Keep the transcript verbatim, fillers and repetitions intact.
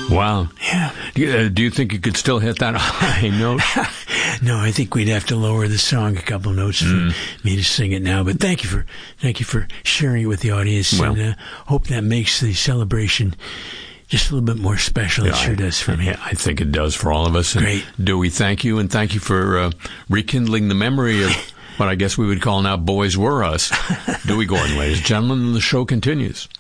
Wow. Yeah. Do you, uh, do you think you could still hit that high note? No, I think we'd have to lower the song a couple notes for mm. me to sing it now. But thank you for thank you for sharing it with the audience, well, and uh, hope that makes the celebration just a little bit more special. It yeah, sure I, does for me. I think it does for all of us. And Great. Dewey, thank you, and thank you for uh, rekindling the memory of what I guess we would call now Boys Were Us. Dewey Gordon, ladies and gentlemen, the show continues.